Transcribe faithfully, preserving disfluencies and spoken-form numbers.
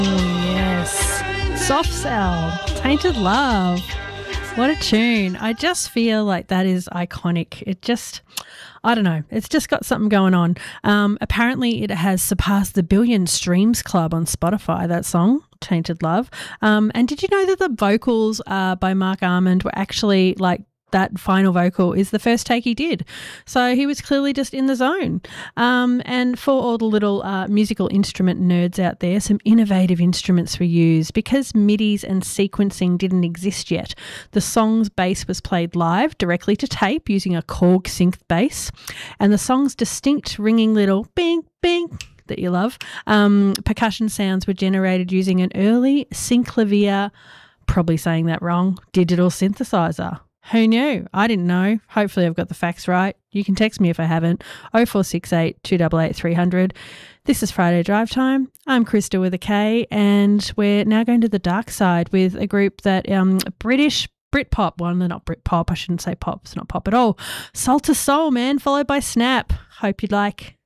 Yes. Soft Cell, Tainted Love. What a tune. I just feel like that is iconic. It just, I don't know, it's just got something going on. Um, apparently it has surpassed the billion streams club on Spotify, that song, Tainted Love. Um, and did you know that the vocals uh, by Mark Armand were actually like, that final vocal is the first take he did. So he was clearly just in the zone. Um, and for all the little uh, musical instrument nerds out there, some innovative instruments were used. Because MIDIs and sequencing didn't exist yet, the song's bass was played live directly to tape using a Korg synced bass. And the song's distinct ringing little bing, bing that you love, um, percussion sounds were generated using an early Synclavier, probably saying that wrong, digital synthesizer. Who knew? I didn't know. Hopefully I've got the facts right. You can text me if I haven't. oh four six eight, two eight eight, three hundred. This is Friday Drive Time. I'm Krista with a K, and we're now going to the dark side with a group that um British Britpop, well, they're not Britpop. I shouldn't say pop. It's not pop at all. Soul to Soul, man, followed by Snap. Hope you'd like.